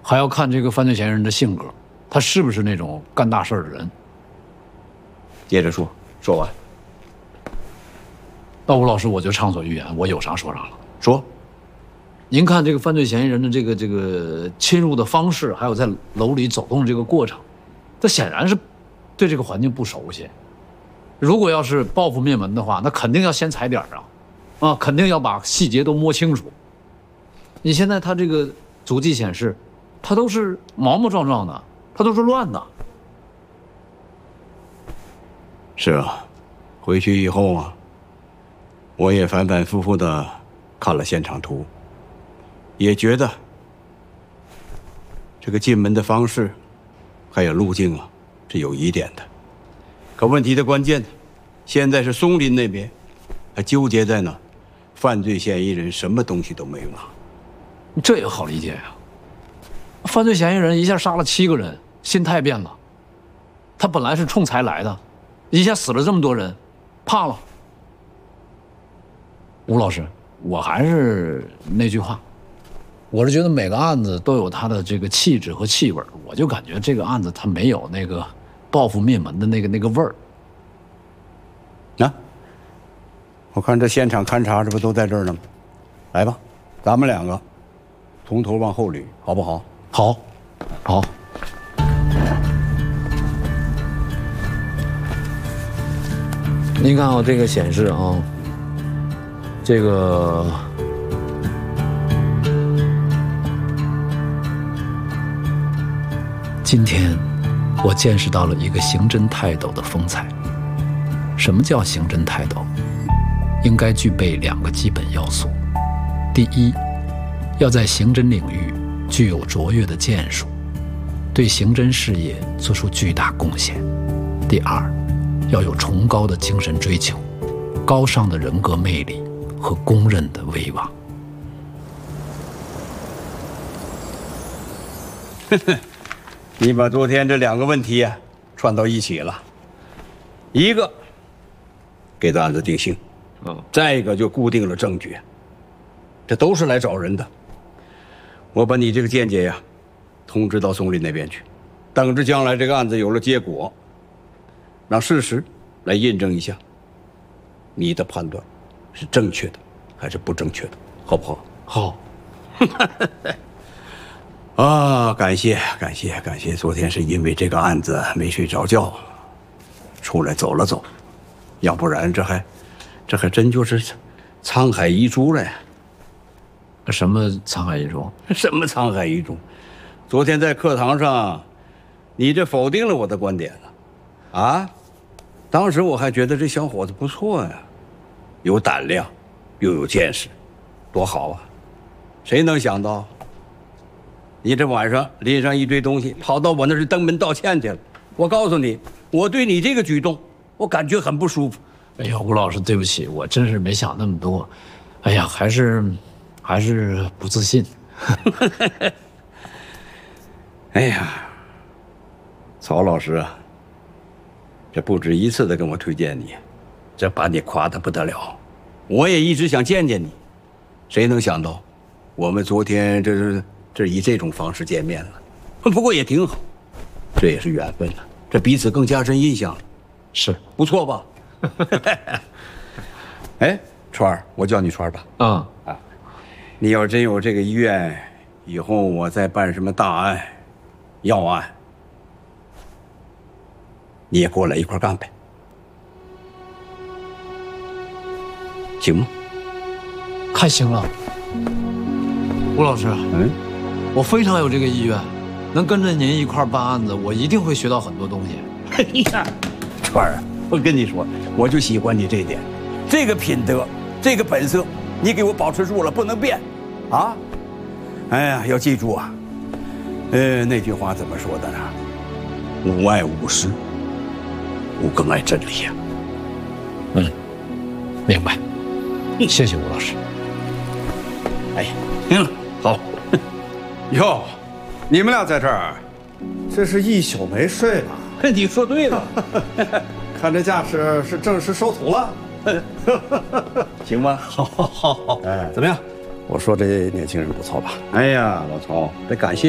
还要看这个犯罪嫌疑人的性格，他是不是那种干大事的人。 接着说，说完。 那吴老师，我就畅所欲言，我有啥说啥了。 说， 您看这个犯罪嫌疑人的这个侵入的方式，还有在楼里走动的这个过程，他显然是对这个环境不熟悉。如果要是报复灭门的话，那肯定要先踩点啊，肯定要把细节都摸清楚。你现在他这个足迹显示，他都是毛毛壮壮的，他都是乱的。 是啊，回去以后啊，我也反反复复的看了现场图，也觉得这个进门的方式还有路径啊是有疑点的。可问题的关键，现在是松林那边还纠结在呢，犯罪嫌疑人什么东西都没有拿。 这也好理解呀。犯罪嫌疑人一下杀了7个人，心态变了。他本来是冲财来的，一下死了这么多人，怕了。吴老师，我还是那句话，我是觉得每个案子都有它的这个气质和气味，我就感觉这个案子它没有那个报复灭门的那个味儿。 啊，我看这现场勘查这不都在这儿呢吗？来吧，咱们两个从头往后捋，好不好？ 好，好。您看啊，这个显示啊，这个今天我见识到了一个刑侦泰斗的风采。什么叫刑侦泰斗？应该具备2个基本要素。第一，要在刑侦领域具有卓越的建树，对刑侦事业做出巨大贡献。第二，要有崇高的精神追求，高尚的人格魅力和公认的威望。 你把昨天这2个问题啊串到一起了，一个给这案子定性，再一个就固定了证据，这都是来找人的。我把你这个见解呀通知到松林那边去，等着将来这个案子有了结果，让事实来印证一下你的判断是正确的还是不正确的，好不好？ 好。 啊，感谢，昨天是因为这个案子没睡着觉，出来走了走，要不然这还真就是沧海遗珠了呀。 什么沧海遗珠？ 什么沧海遗珠？昨天在课堂上，你这否定了我的观点了，啊？当时我还觉得这小伙子不错呀，有胆量，又有见识，多好啊！谁能想到，你这晚上拎上一堆东西，跑到我那儿去登门道歉去了？我告诉你，我对你这个举动，我感觉很不舒服。 哎呀，吴老师，对不起，我真是没想那么多。哎呀，还是不自信。 哎呀，曹老师啊，这不止一次的跟我推荐你，这把你夸得不得了。我也一直想见见你，谁能想到，我们昨天这以这种方式见面了。不过也挺好，这也是缘分了，这彼此更加深印象了。 是， 不错吧？哎，川儿，我叫你川儿吧。你要真有这个意愿，以后我再办什么大案、要案，你也过来一块干呗，行吗？ 看行了。吴老师，我非常有这个意愿，能跟着您一块办案子，我一定会学到很多东西。 哎呀，川儿，我跟你说，我就喜欢你这点，这个品德，这个本色，你给我保持住了，不能变，啊！哎呀，要记住啊，那句话怎么说的呢？吾爱吾师，吾更爱真理呀。 明白。谢谢吴老师。 哎，行了，好。 哟，你们俩在这儿，这是一宿没睡吧？ 你说对了。 看这架势是正式收徒了。 行吗？ 好， 哎， 怎么样？我说这年轻人不错吧？ 哎呀，老曹，得感谢